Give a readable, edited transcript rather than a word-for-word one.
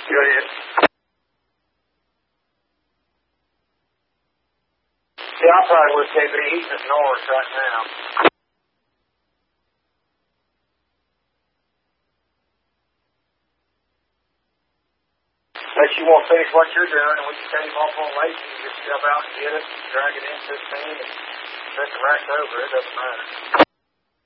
Go ahead. Yeah, I probably would take it. He's at north right now. Unless you want to finish what you're doing, and we can take him off on late, and just jump out and get it, drag it into the thing, and set the rest over. It doesn't matter.